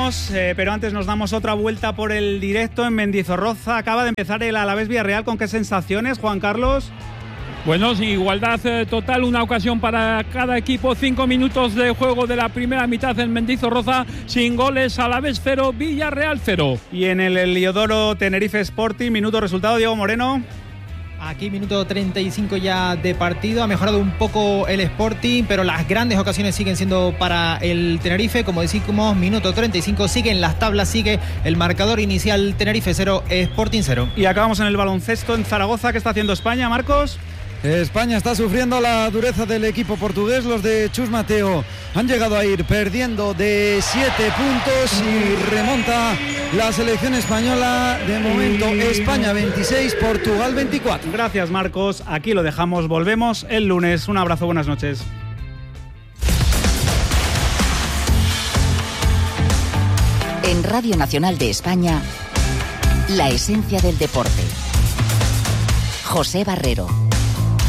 volvemos, pero antes nos damos otra vuelta por el directo en Mendizorroza. Acaba de empezar el Alavés Villarreal. ¿Con qué sensaciones, Juan Carlos? Bueno, sin igualdad total, una ocasión para cada equipo, 5 minutos de juego de la primera mitad en Mendizorroza, sin goles, Alavés 0, Villarreal 0. Y en el Heliodoro Tenerife Sporting, minuto resultado, Diego Moreno. Aquí minuto 35 ya de partido, ha mejorado un poco el Sporting, pero las grandes ocasiones siguen siendo para el Tenerife. Como decimos, minuto 35, siguen las tablas, sigue el marcador inicial, Tenerife 0, Sporting 0. Y acabamos en el baloncesto en Zaragoza. ¿Qué está haciendo España, Marcos? España está sufriendo la dureza del equipo portugués. Los de Chus Mateo han llegado a ir perdiendo de 7 puntos y remonta la selección española. De momento, España 26, Portugal 24. Gracias, Marcos. Aquí lo dejamos. Volvemos el lunes. Un abrazo, buenas noches. En Radio Nacional de España, la esencia del deporte. José Barrero.